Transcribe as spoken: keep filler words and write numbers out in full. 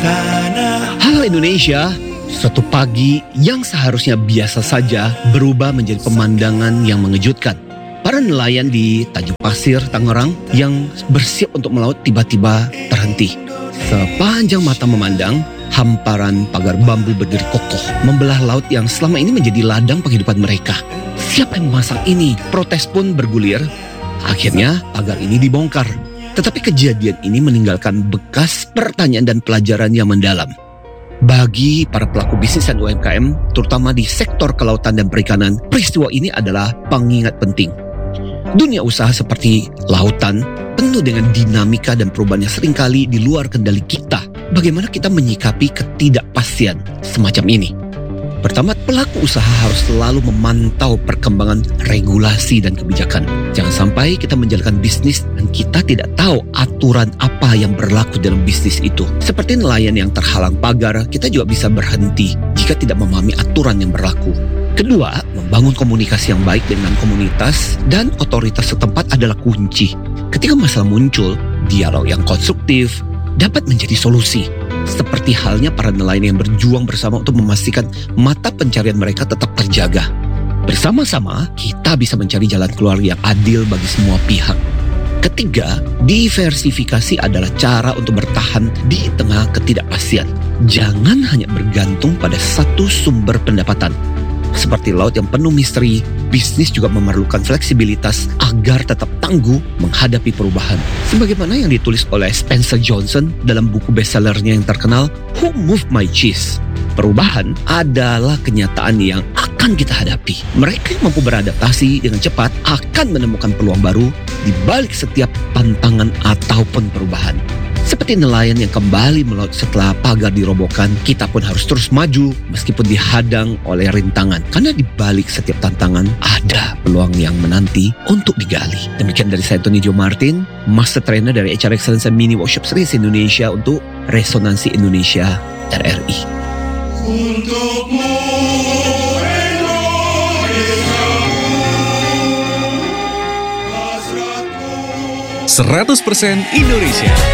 Halo Indonesia, suatu pagi yang seharusnya biasa saja berubah menjadi pemandangan yang mengejutkan. Para nelayan di Tanjung Pasir, Tangerang yang bersiap untuk melaut tiba-tiba terhenti. Sepanjang mata memandang, hamparan pagar bambu berdiri kokoh membelah laut yang selama ini menjadi ladang penghidupan mereka. Siapa yang memasang ini? Protes pun bergulir. Akhirnya pagar ini dibongkar. Tetapi kejadian ini meninggalkan bekas pertanyaan dan pelajaran yang mendalam. Bagi para pelaku bisnis dan U M K M, terutama di sektor kelautan dan perikanan, peristiwa ini adalah pengingat penting. Dunia usaha seperti lautan penuh dengan dinamika dan perubahan yang seringkali di luar kendali kita. Bagaimana kita menyikapi ketidakpastian semacam ini? Pertama, pelaku usaha harus selalu memantau perkembangan regulasi dan kebijakan. Jangan sampai kita menjalankan bisnis dan kita tidak tahu aturan apa yang berlaku dalam bisnis itu. Seperti nelayan yang terhalang pagar, kita juga bisa berhenti jika tidak memahami aturan yang berlaku. Kedua, membangun komunikasi yang baik dengan komunitas dan otoritas setempat adalah kunci. Ketika masalah muncul, dialog yang konstruktif dapat menjadi solusi. Seperti halnya para nelayan yang berjuang bersama untuk memastikan mata pencarian mereka tetap terjaga. Bersama-sama, kita bisa mencari jalan keluar yang adil bagi semua pihak. Ketiga, diversifikasi adalah cara untuk bertahan di tengah ketidakpastian. Jangan hanya bergantung pada satu sumber pendapatan. Seperti laut yang penuh misteri, bisnis juga memerlukan fleksibilitas agar tetap tangguh menghadapi perubahan. Sebagaimana yang ditulis oleh Spencer Johnson dalam buku bestsellernya yang terkenal, Who Moved My Cheese? Perubahan adalah kenyataan yang akan kita hadapi. Mereka yang mampu beradaptasi dengan cepat akan menemukan peluang baru di balik setiap tantangan ataupun perubahan. Seperti nelayan yang kembali melaut setelah pagar dirobohkan, kita pun harus terus maju meskipun dihadang oleh rintangan. Karena di balik setiap tantangan ada peluang yang menanti untuk digali. Demikian dari saya, Tony Jo Martin, Master Trainer dari H R Excellence and Mini Workshop Series Indonesia untuk Resonansi Indonesia R R I. Untukmu seratus persen Indonesia.